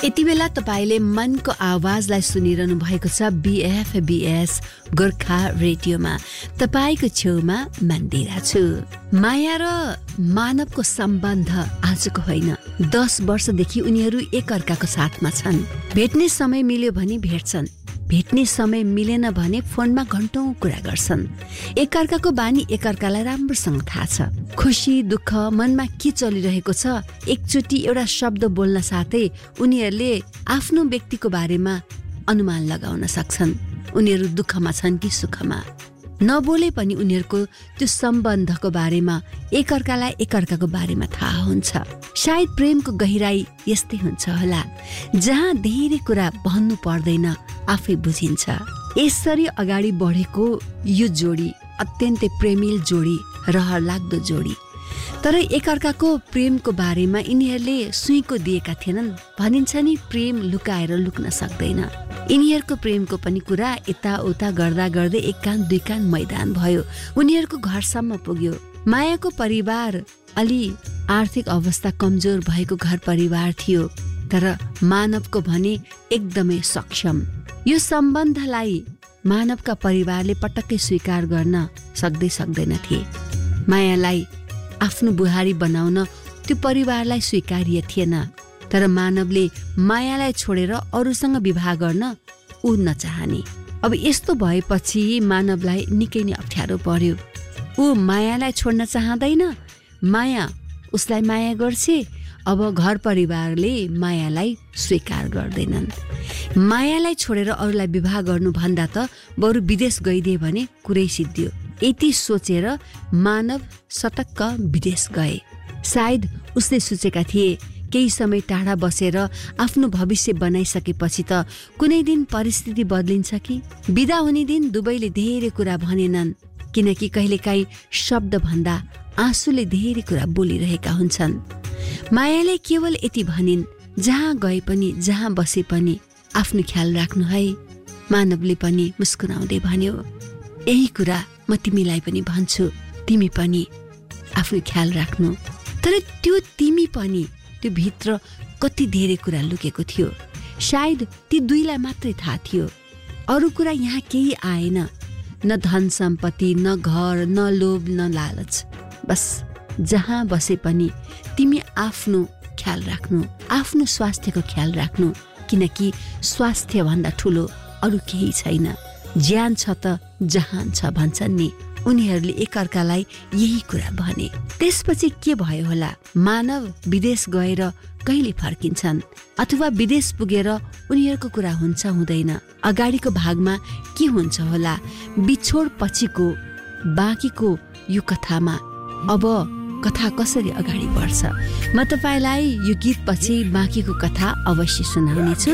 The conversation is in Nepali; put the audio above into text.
यति बेला तपाईले मनको आवाजलाई सुनिरहनु भएको छ BFBS गोर्खा रेडियोमा। तपाईको छेउमा मन्दिरा छु। माया र मानवको सम्बन्ध आजको होइन, 10 वर्षदेखि उनीहरू एकअर्काको साथमा छन्। भेट्ने समय मिल्यो भने भेट्छन्, भेट्ने समय मिलेन भने फोनमा घण्टौं कुरा गर्छन्। एकअर्काको बानी एकअर्कालाई राम्रोसँग थाहा छ। खुशी दुःख मनमा के चलिरहेको छ एकचोटि एउटा शब्द बोल्न साथै उनीहरूले आफ्नो व्यक्तिको बारेमा अनुमान लगाउन सक्छन्। उनीहरू दुःखमा छन् कि सुखमा, नबोले पनि उनीहरूको त्यो सम्बन्धको बारेमा एकअर्कालाई एकअर्काको बारेमा थाहा हुन्छ। सायद प्रेमको गहिराई यस्तै हुन्छ होला, जहाँ धेरै कुरा भन्नु पर्दैन, आफै बुझिन्छ। यसरी अगाडि बढेको यो जोडी अत्यन्तै प्रेमिल जोडी, रहर लाग्दो जोडी। तर एकअर्काको प्रेमको बारेमा यिनीहरूले सुइँको दिएका थिएनन्। भनिन्छ नि, प्रेम लुकाएर लुक्न सक्दैन। यिनीहरूको प्रेमको पनि कुरा यताउता गर्दा गर्दै एक कान दुई कान मैदान भयो। उनीहरूको घरसम्म पुग्यो। मायाको परिवार अलि आर्थिक अवस्था कमजोर भएको घर परिवार थियो, तर मानवको भने एकदमै सक्षम। यो सम्बन्धलाई मानवका परिवारले पटक्कै स्वीकार गर्न सक्दैनथे। मायालाई आफ्नो बुहारी बनाउन त्यो परिवारलाई स्वीकार्य थिएन। तर मानवले मायालाई छोडेर अरूसँग विवाह गर्न ऊ नचाहने। अब यस्तो भएपछि मानवलाई निकै नै अप्ठ्यारो पर्यो। ऊ मायालाई छोड्न चाहँदैन, माया उसलाई माया गर्छ। अब घर परिवारले मायालाई स्वीकार गर्दैनन्। मायालाई छोडेर अरूलाई विवाह गर्नु भन्दा त बरु विदेश गइदिए भने कुरै सिद्धियो। यति सोचेर मानव सटक्क विदेश गए। सायद उसले सोचेका थिए केही समय टाढा बसेर आफ्नो भविष्य बनाइसकेपछि त कुनै दिन परिस्थिति बदलिन्छ कि। बिदा हुने दिन दुवैले धेरै कुरा भनेनन्, किनकि कहिलेकाहीँ शब्द भन्दा आँसुले धेरै कुरा बोलिरहेका हुन्छन्। मायाले केवल यति भनिन्, जहाँ गए पनि जहाँ बसे पनि आफ्नो ख्याल राख्नु है। मानवले पनि मुस्कुराउँदै भन्यो, यही कुरा म तिमीलाई पनि भन्छु, तिमी पनि आफ्नो ख्याल राख्नु। तर त्यो तिमी पनि त्यो भित्र कति धेरै कुरा लुकेको थियो। सायद ती दुईलाई मात्रै थाहा थियो। अरू कुरा यहाँ केही आएन, न धन सम्पत्ति, न घर, न लोभ, न लालच। बस जहाँ बसे पनि तिमी आफ्नो ख्याल राख्नु, आफ्नो स्वास्थ्यको ख्याल राख्नु, किनकि स्वास्थ्य भन्दा ठुलो अरू केही छैन। ज्यान छ त जहान छ भन्छन् नि। उनीहरूले एकअर्कालाई यही कुरा भने। त्यसपछि के भयो होला? मानव विदेश गएर कहिले फर्किन्छन्, अथवा विदेश पुगेर उनीहरूको कुरा हुन्छ हुँदैन, अगाडिको भागमा के हुन्छ होला? बिछोड पछिको बाँकीको यो कथामा अब कथा कसरी अगाडि बढ्छ? म तपाईलाई यो गीत पछि बाँकीको कथा अवश्य सुनाउनेछु।